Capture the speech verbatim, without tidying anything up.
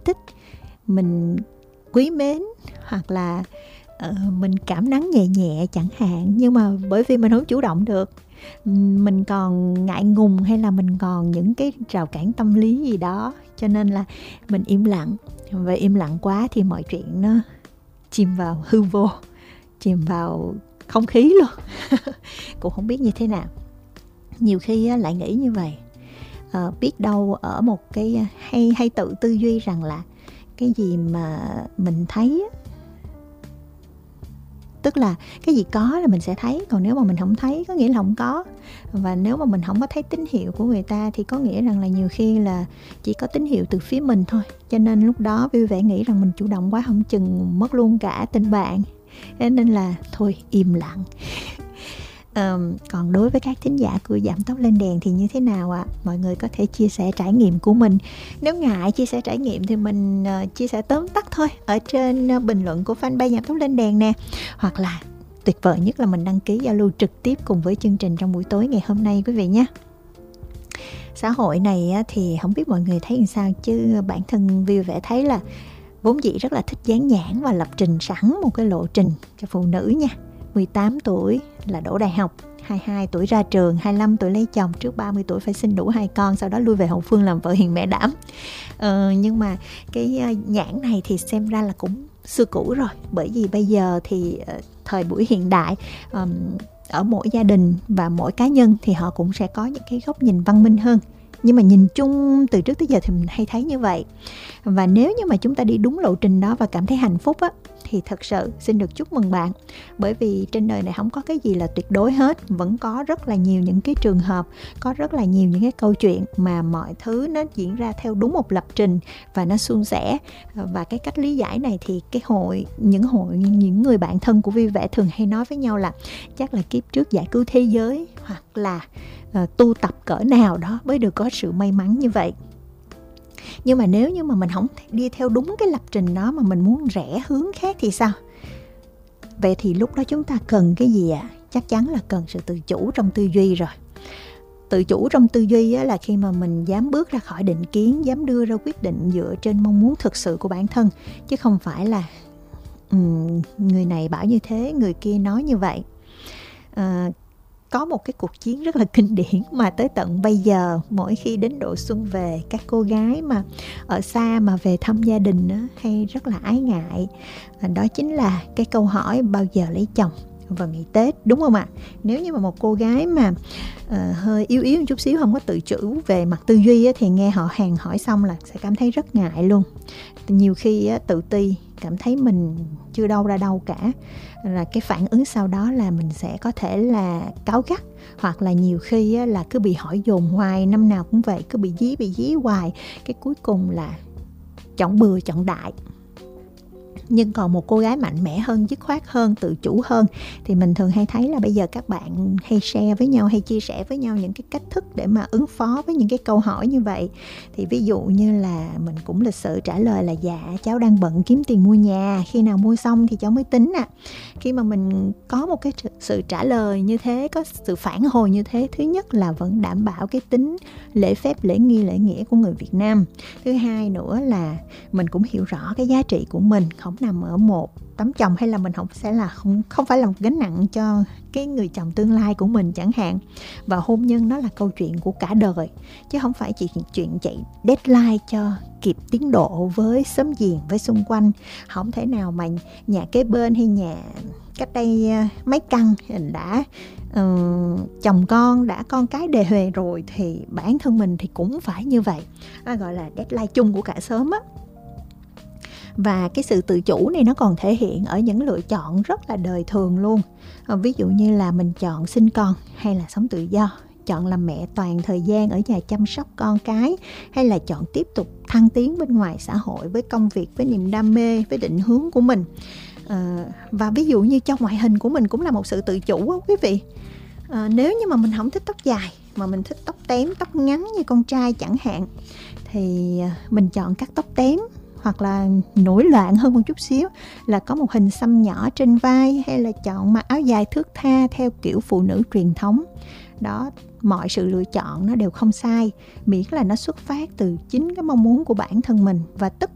thích, mình quý mến, hoặc là uh, mình cảm nắng nhẹ nhẹ chẳng hạn. Nhưng mà bởi vì mình không chủ động được, mình còn ngại ngùng hay là mình còn những cái rào cản tâm lý gì đó, cho nên là mình im lặng. Và im lặng quá thì mọi chuyện nó chìm vào hư vô, chìm vào không khí luôn. Cũng không biết như thế nào. Nhiều khi lại nghĩ như vậy, à, biết đâu ở một cái hay hay tự tư duy rằng là cái gì mà mình thấy, tức là cái gì có là mình sẽ thấy, còn nếu mà mình không thấy có nghĩa là không có. Và nếu mà mình không có thấy tín hiệu của người ta thì có nghĩa rằng là nhiều khi là chỉ có tín hiệu từ phía mình thôi. Cho nên lúc đó vui vẻ nghĩ rằng mình chủ động quá, không chừng mất luôn cả tình bạn. Thế nên là thôi im lặng. Um, còn đối với các thính giả của Giảm Tóc Lên Đèn thì như thế nào ạ? À? Mọi người có thể chia sẻ trải nghiệm của mình. Nếu ngại chia sẻ trải nghiệm thì mình uh, chia sẻ tóm tắt thôi ở trên uh, bình luận của fanpage Giảm Tóc Lên Đèn nè. Hoặc là tuyệt vời nhất là mình đăng ký giao lưu trực tiếp cùng với chương trình trong buổi tối ngày hôm nay quý vị nhé. Xã hội này uh, thì không biết mọi người thấy làm sao, chứ bản thân vui vẻ thấy là vốn dĩ rất là thích dán nhãn và lập trình sẵn một cái lộ trình cho phụ nữ nha. mười tám tuổi là đỗ đại học, hai mươi hai tuổi ra trường, hai mươi lăm tuổi lấy chồng, trước ba mươi tuổi phải sinh đủ hai con, sau đó lui về hậu phương làm vợ hiền mẹ đảm. Ờ, nhưng mà cái nhãn này thì xem ra là cũng xưa cũ rồi. Bởi vì bây giờ thì thời buổi hiện đại, um, ở mỗi gia đình và mỗi cá nhân thì họ cũng sẽ có những cái góc nhìn văn minh hơn. Nhưng mà nhìn chung từ trước tới giờ thì mình hay thấy như vậy. Và nếu như mà chúng ta đi đúng lộ trình đó và cảm thấy hạnh phúc á, thì thật sự xin được chúc mừng bạn. Bởi vì trên đời này không có cái gì là tuyệt đối hết. Vẫn có rất là nhiều những cái trường hợp, có rất là nhiều những cái câu chuyện mà mọi thứ nó diễn ra theo đúng một lập trình và nó suôn sẻ. Và cái cách lý giải này thì cái hội, những hội, những người bạn thân của Vui Vẻ thường hay nói với nhau là chắc là kiếp trước giải cứu thế giới, hoặc là uh, tu tập cỡ nào đó mới được có sự may mắn như vậy. Nhưng mà nếu như mà mình không đi theo đúng cái lập trình đó mà mình muốn rẽ hướng khác thì sao? Vậy thì lúc đó chúng ta cần cái gì ạ? À? Chắc chắn là cần sự tự chủ trong tư duy rồi. Tự chủ trong tư duy á, là khi mà mình dám bước ra khỏi định kiến, dám đưa ra quyết định dựa trên mong muốn thực sự của bản thân, chứ không phải là um, người này bảo như thế, người kia nói như vậy. À, có một cái cuộc chiến rất là kinh điển mà tới tận bây giờ mỗi khi đến độ xuân về, các cô gái mà ở xa mà về thăm gia đình á, hay rất là ái ngại. Đó chính là cái câu hỏi bao giờ lấy chồng vào ngày Tết, đúng không ạ? Nếu như mà một cô gái mà uh, hơi yếu yếu một chút xíu, không có tự chủ về mặt tư duy á, thì nghe họ hàng hỏi xong là sẽ cảm thấy rất ngại luôn. Nhiều khi á, tự ti, cảm thấy mình chưa đâu ra đâu cả, là cái phản ứng sau đó là mình sẽ có thể là cáu gắt, hoặc là nhiều khi á, là cứ bị hỏi dồn hoài, năm nào cũng vậy, cứ bị dí bị dí hoài, cái cuối cùng là chọn bừa chọn đại. Nhưng còn một cô gái mạnh mẽ hơn, dứt khoát hơn, tự chủ hơn thì mình thường hay thấy là bây giờ các bạn hay share với nhau, hay chia sẻ với nhau những cái cách thức để mà ứng phó với những cái câu hỏi như vậy. Thì ví dụ như là mình cũng lịch sự trả lời là dạ cháu đang bận kiếm tiền mua nhà, khi nào mua xong thì cháu mới tính ạ. À. Khi mà mình có một cái sự trả lời như thế, có sự phản hồi như thế, thứ nhất là vẫn đảm bảo cái tính lễ phép, lễ nghi, lễ nghĩa của người Việt Nam. Thứ hai nữa là mình cũng hiểu rõ cái giá trị của mình không nằm ở một tấm chồng, hay là mình không sẽ là không không phải là một gánh nặng cho cái người chồng tương lai của mình chẳng hạn. Và hôn nhân nó là câu chuyện của cả đời, chứ không phải chỉ chuyện chạy deadline cho kịp tiến độ với xóm giềng, với xung quanh. Không thể nào mà nhà kế bên hay nhà cách đây mấy căn đã uh, chồng con, đã con cái đề huề rồi thì bản thân mình thì cũng phải như vậy. Nó gọi là deadline chung của cả xóm á. Và cái sự tự chủ này nó còn thể hiện ở những lựa chọn rất là đời thường luôn. Ví dụ như là mình chọn sinh con hay là sống tự do, chọn làm mẹ toàn thời gian ở nhà chăm sóc con cái, hay là chọn tiếp tục thăng tiến bên ngoài xã hội với công việc, với niềm đam mê, với định hướng của mình. À, và ví dụ như trong ngoại hình của mình cũng là một sự tự chủ đó, quý vị. À, nếu như mà mình không thích tóc dài mà mình thích tóc tém, tóc ngắn như con trai chẳng hạn, thì mình chọn cắt tóc tém, hoặc là nổi loạn hơn một chút xíu là có một hình xăm nhỏ trên vai, hay là chọn mặc áo dài thướt tha theo kiểu phụ nữ truyền thống. Đó, mọi sự lựa chọn nó đều không sai, miễn là nó xuất phát từ chính cái mong muốn của bản thân mình. Và tất